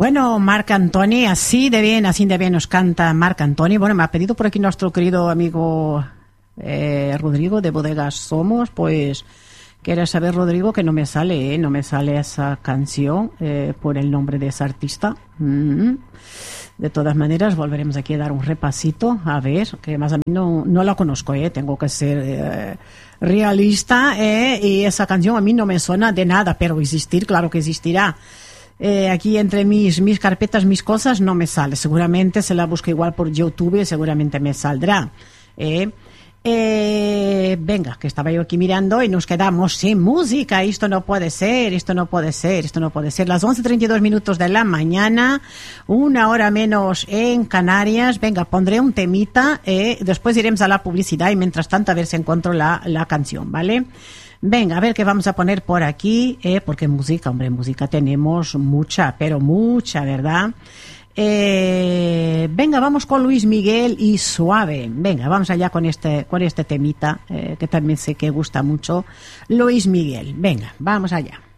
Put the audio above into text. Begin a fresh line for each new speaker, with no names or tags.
Bueno, Marc Antoni, así de bien nos canta Marc Antoni. Bueno, me ha pedido por aquí nuestro querido amigo Rodrigo de Bodegas Somos, pues quiere saber, Rodrigo, que no me sale esa canción por el nombre de esa artista. De todas maneras, volveremos aquí a dar un repasito, a ver, que más a mí no la conozco, tengo que ser realista, y esa canción a mí no me suena de nada, pero existir, claro que existirá. Aquí entre mis carpetas, mis cosas, no me sale. Seguramente se la busco igual por YouTube y seguramente me saldrá. Venga, que estaba yo aquí mirando y nos quedamos sin música. Esto no puede ser. Las 11:32 minutos de la mañana, 1 hora menos en Canarias. Venga, pondré un temita, después iremos a la publicidad y mientras tanto a ver si encuentro la canción, ¿vale? Venga, a ver qué vamos a poner por aquí, porque música tenemos mucha, pero mucha, ¿verdad? Venga, vamos con Luis Miguel y Suave. Venga, vamos allá con este temita, que también sé que gusta mucho Luis Miguel. Venga, vamos allá.